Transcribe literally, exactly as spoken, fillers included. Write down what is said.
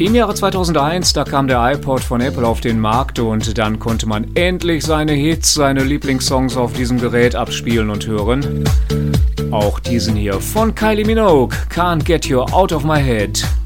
Im Jahre zweitausendeins, da kam der iPod von Apple auf den Markt und dann konnte man endlich seine Hits, seine Lieblingssongs auf diesem Gerät abspielen und hören. Auch diesen hier von Kylie Minogue, Can't Get You Out of My Head.